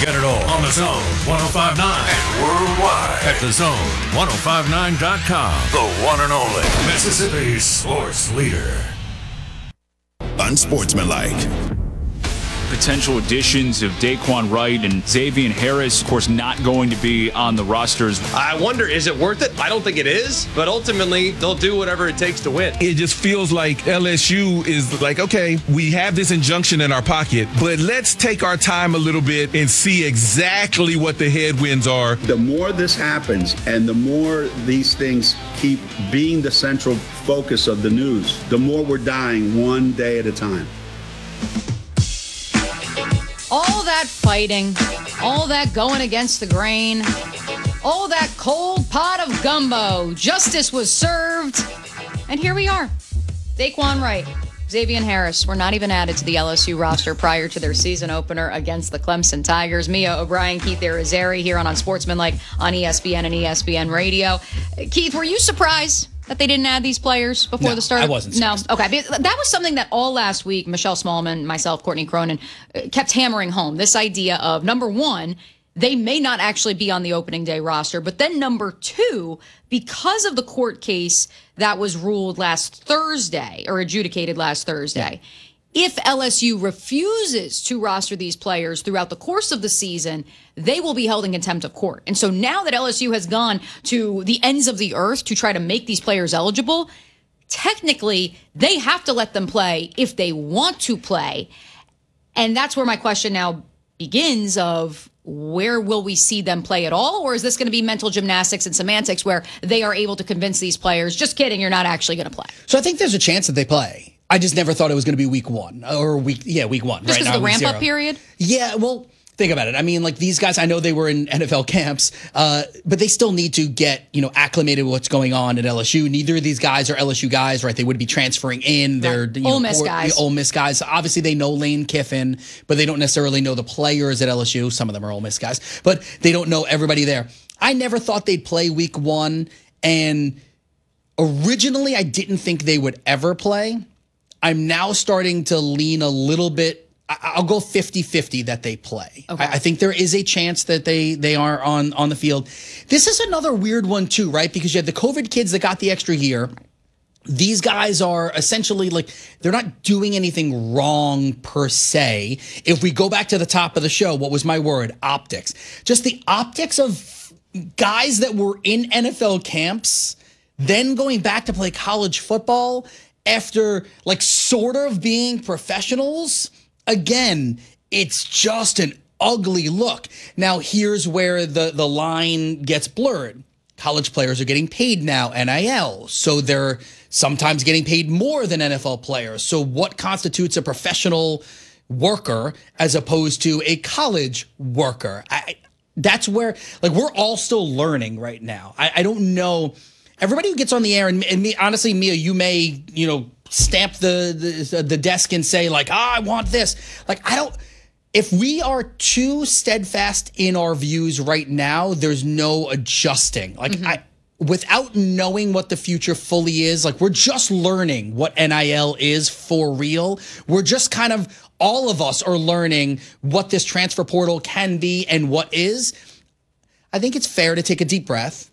Get it all on the Zone 105.9 and worldwide at thezone1059.com. The one and only Mississippi sports leader. Unsportsmanlike. Potential additions of Daquan Wright and Xavier Harris, of course, not going to be on the rosters. I wonder, is it worth it? I don't think it is, but ultimately, they'll do whatever it takes to win. It just feels like LSU is like, okay, we have this injunction in our pocket, but let's take our time a little bit and see exactly what the headwinds are. The more this happens and the more these things keep being the central focus of the news, the more we're dying one day at a time. All that fighting, all that going against the grain, all that cold pot of gumbo. Justice was served. And here we are. Daquan Wright, Xavier Harris were not even added to the LSU roster prior to their season opener against the Clemson Tigers. Mia O'Brien, Keith Arizari here on Unsportsmanlike on ESPN and ESPN Radio. Keith, were you surprised that they didn't add these players before the start? I wasn't surprised. No, okay. That was something that all last week, Michelle Smallman, myself, Courtney Cronin, kept hammering home. This idea of, number one, they may not actually be on the opening day roster. But then number two, because of the court case that was ruled last Thursday, or adjudicated last Thursday, if LSU refuses to roster these players throughout the course of the season, they will be held in contempt of court. And so now that LSU has gone to the ends of the earth to try to make these players eligible, technically they have to let them play if they want to play. And that's where my question now begins of, where will we see them play at all? Or is this going to be mental gymnastics and semantics where they are able to convince these players, just kidding, you're not actually going to play? So I think there's a chance that they play. I just never thought it was going to be week one or week one. Just because right of the ramp up period? Yeah, well, think about it. I mean, like these guys, I know they were in NFL camps, but they still need to get, acclimated with what's going on at LSU. Neither of these guys are LSU guys, right? They would be transferring in. They're Ole Miss guys. Ole Miss guys. Obviously, they know Lane Kiffin, but they don't necessarily know the players at LSU. Some of them are Ole Miss guys, but they don't know everybody there. I never thought they'd play week one, and originally I didn't think they would ever play. I'm now starting to lean a little bit. I'll go 50-50 that they play. Okay. I think there is a chance that they are on the field. This is another weird one too, right? Because you had the COVID kids that got the extra year. These guys are essentially they're not doing anything wrong per se. If we go back to the top of the show, what was my word? Optics. Just the optics of guys that were in NFL camps, then going back to play college football after sort of being professionals. Again, it's just an ugly look. Now, here's where the line gets blurred. College players are getting paid now, NIL, so they're sometimes getting paid more than NFL players. So what constitutes a professional worker as opposed to a college worker? That's where, we're all still learning right now. I don't know. Everybody who gets on the air, and me, honestly, Mia, you may, stamp the desk and say I want this. If we are too steadfast in our views right now, there's no adjusting. Without knowing what the future fully is, we're just learning what NIL is for real. We're just kind of, all of us are learning what this transfer portal can be and what is. I think it's fair to take a deep breath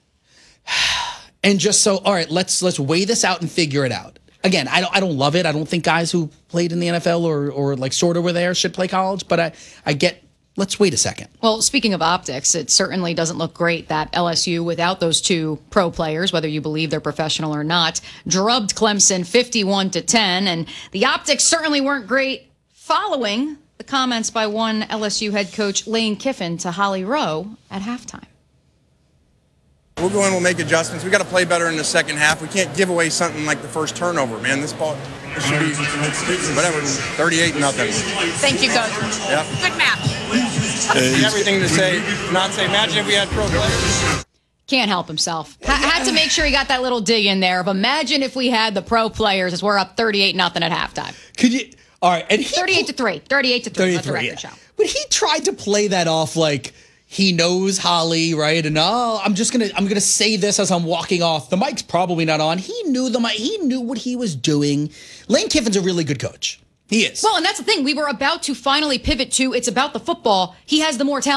and just all right, let's weigh this out and figure it out. Again, I don't love it. I don't think guys who played in the NFL or sort of were there should play college, but I get, let's wait a second. Well, speaking of optics, it certainly doesn't look great that LSU, without those two pro players, whether you believe they're professional or not, drubbed Clemson 51-10, and the optics certainly weren't great following the comments by one LSU head coach, Lane Kiffin, to Holly Rowe at halftime. We'll go in, we'll make adjustments. We got to play better in the second half. We can't give away something like the first turnover, man. This ball, it should be, 38-0. Thank you, Coach. Yep. Good match. Everything to say, not say, imagine if we had pro players. Can't help himself. Had to make sure he got that little dig in there of imagine if we had the pro players as we're up 38-0 at halftime. Could you, all right. And 38-3. 38-3. That's the record show. But he tried to play that off he knows Holly, right? And I'm gonna say this as I'm walking off. The mic's probably not on. He knew the mic. He knew what he was doing. Lane Kiffin's a really good coach. He is. Well, and that's the thing. We were about to finally pivot to it's about the football. He has the more talent.